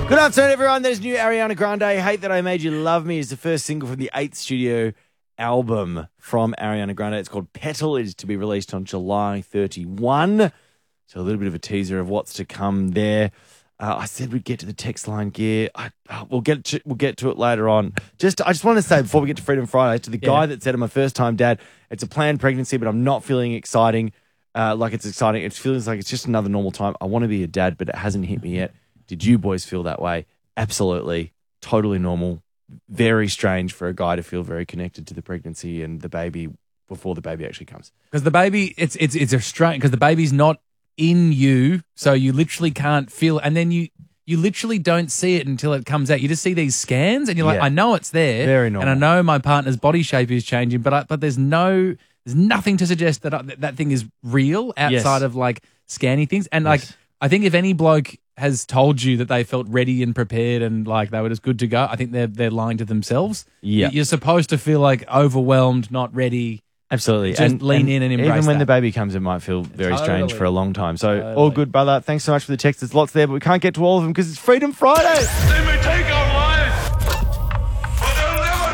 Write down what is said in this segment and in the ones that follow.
Good afternoon, everyone. There's new Ariana Grande. Hate That I Made You Love Me is the first single from the 8th studio album from Ariana Grande. It's called Petal. It is to be released on July 31. So a little bit of a teaser of what's to come there. I said we'd get to the text line gear. We'll get to it later on. I just want to say before we get to Freedom Friday to the guy that said I'm a first-time dad, it's a planned pregnancy, but I'm not feeling exciting. Like it's exciting. It feels like it's just another normal time. I want to be a dad, but it hasn't hit me yet. Did you boys feel that way? Absolutely. Totally normal. Very strange for a guy to feel very connected to the pregnancy and the baby before the baby actually comes. Because the baby, it's a strange, because the baby's not in you, so you literally can't feel it. And then you literally don't see it until it comes out. You just see these scans and you're like, I know it's there. Very normal. And I know my partner's body shape is changing, but there's nothing to suggest that thing is real outside of like scanning things. And like, I think if any bloke has told you that they felt ready and prepared and like they were just good to go, I think they're lying to themselves. Yeah. You're supposed to feel like overwhelmed, not ready. Absolutely. Just lean in and embrace even when that. the baby comes, it might feel very strange for a long time. So Totally. all good, brother. Thanks so much for the text. There's lots there, but we can't get to all of them because it's Freedom Friday. They may take our lives, but they'll never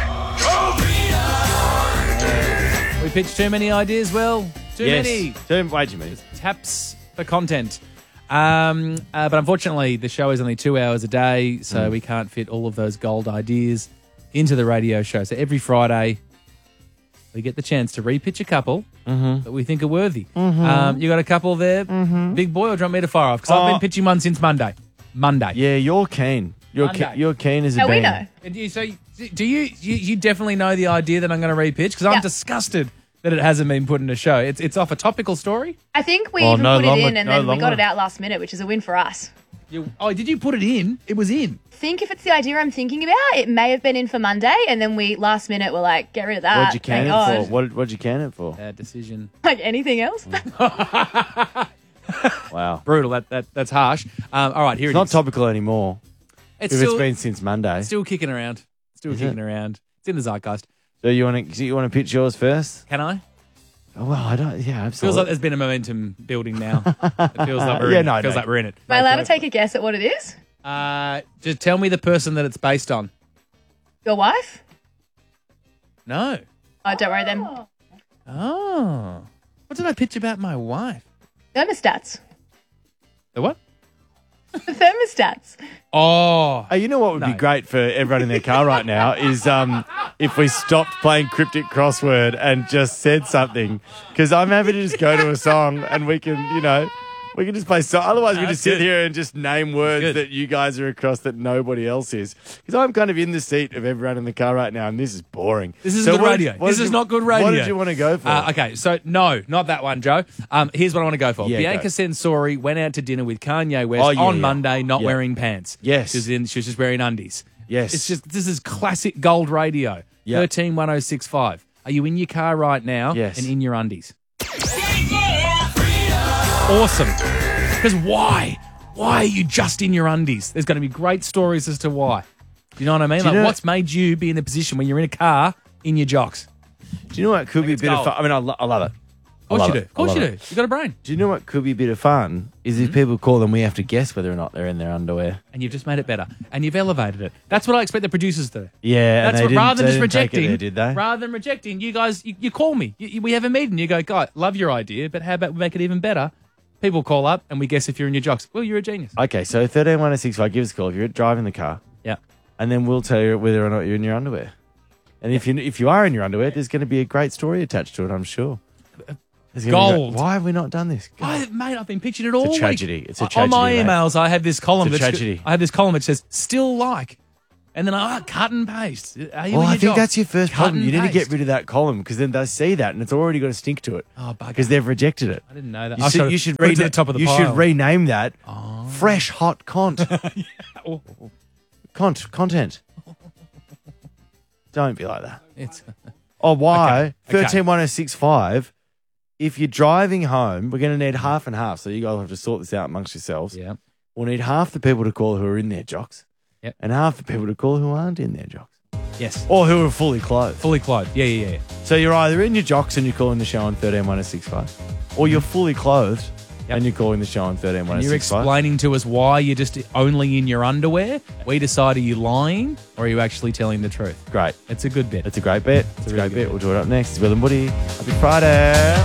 take We pitched too many ideas, Will. Too many. Way too many. Taps for content. But unfortunately, the show is only 2 hours a day, so we can't fit all of those gold ideas into the radio show. So every Friday, we get the chance to repitch a couple that we think are worthy. You got a couple there, big boy, or do you want me to fire off? Because I've been pitching one since Monday. Yeah, you're keen. You're keen as a bean. We know. So do you definitely know the idea that I'm going to repitch? Because I'm disgusted that it hasn't been put in a show. It's off a topical story. I think we Oh, even no put longer- it in and no then we longer. got it out last minute, which is a win for us. Did you put it in? It was in. Think if it's the idea I'm thinking about, it may have been in for Monday, and then we last minute were like, get rid of that. What'd you can Thank it for? What'd you can it for? Bad decision. Like anything else? Wow. Brutal. That's harsh. All right, here It's it not is. topical anymore. It's If still, it's been since Monday. still kicking around. Is it? Around. It's in the zeitgeist. So you want to pitch yours first? Can I? Oh, well, I don't. Yeah, absolutely. Feels like there's been a momentum building now. It feels like we're Yeah, in no, it. Feels no. like we're in it. Am I allowed to take a guess at what it is? Just tell me the person that it's based on. Your wife? No. Oh, don't worry then. Oh. What did I pitch about my wife? Thermostats. The what? The thermostats. Oh. Hey, you know what would be No. great for everyone in their car right now is if we stopped playing cryptic crossword and just said something. Because I'm happy to just go to a song and we can, we can just play song. Otherwise, we That's just sit good. here and just name words good. that you guys are across that nobody else is. Because I'm kind of in the seat of everyone in the car right now, and this is boring. This is So good what- radio. what This did is you- not good radio. What did you want to go for? Okay, so no, not that one, Joe. Here's what I want to go for. Yeah, Bianca go. Sensori went out to dinner with Kanye West Oh, yeah, on yeah. Monday, not Yeah. wearing pants. Yes. She was just wearing undies. Yes. This is classic gold radio. Yeah. 131065. Are you in your car right now? Yes. And in your undies? Awesome. Because why? Why are you just in your undies? There's going to be great stories as to why. Do you know what I mean? Do you Like, know- what's made you be in the position when you're in a car in your jocks? Do you know what could be a it's bit of gold. fun? I mean, I love it. Of course I you love do. it. Of course I you love do. it. You got a brain. Do you know what could be a bit of fun? Is if people call and we have to guess whether or not they're in their underwear. And you've just made it better. And you've elevated it. That's what I expect the producers to do. Yeah, That's and what, they didn't, rather than they just didn't take it rejecting, there, did they? rather than rejecting, you guys, you call me. We have a meeting. You go, guy, love your idea, but how about we make it even better? People call up and we guess if you're in your jocks. Well, you're a genius. Okay, so 131065, give us a call if you're driving the car, Yeah. and then we'll tell you whether or not you're in your underwear. And if you are in your underwear, there's going to be a great story attached to it, I'm sure. There's gonna be Gold. why have we not done this? Mate, I've been pitching it all week. tragedy. It's a On my tragedy, mate. emails, I have this column. It's a that's- tragedy. I have this column that says "still like," and then I cut and paste. Are you Well, in your I think jocks? that's your first Cut problem. and You need to get paste. rid of that column because then they see that and it's already got a stink to it. Oh, bugger. Because they've rejected it. I didn't know that. You I should, put it to the top of the you pile. should rename that Fresh Hot Cont. Oh, Content. Don't be like that. it's Oh, why? Okay. 131065. If you're driving home, we're going to need half and half. So you guys have to sort this out amongst yourselves. yeah. We'll need half the people to call who are in their jocks. Yep. And half the people to call who aren't in their jocks. Yes. Or who are fully clothed. Fully clothed. Yeah. So you're either in your jocks and you're calling the show on 131065, or you're fully clothed and you're calling the show on 13 You're 1065. explaining to us why you're just only in your underwear. We decide, are you lying or are you actually telling the truth? Great. It's a good bit. It's a great bit. It's a really great good bit. We'll do it up next. It's Will and Woody. Happy Friday.